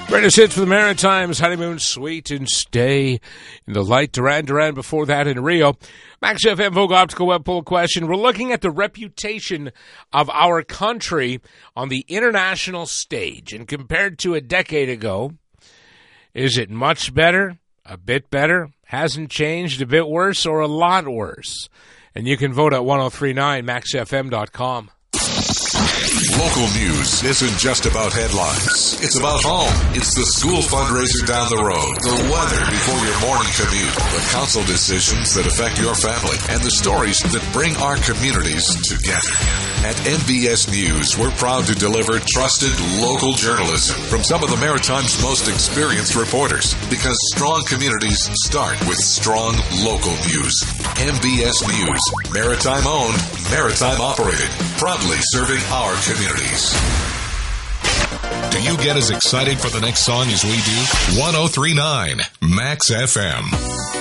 Greatest hits for the Maritimes, Honeymoon Suite and Stay in the Light. Duran Duran before that in Rio. Max FM Vogue Optical Web Poll question. We're looking at the reputation of our country on the international stage. And compared to a decade ago, is it much better, a bit better, hasn't changed, a bit worse, or a lot worse? And you can vote at 1039maxfm.com. Local news isn't just about headlines. It's about home. It's the school fundraiser down the road, the weather before your morning commute, the council decisions that affect your family, and the stories that bring our communities together. At NBS News, we're proud to deliver trusted local journalism from some of the Maritime's most experienced reporters, because strong communities start with strong local news. NBS News, Maritime owned, Maritime operated, proudly serving our communities. Do you get as excited for the next song as we do? 1039 Max FM.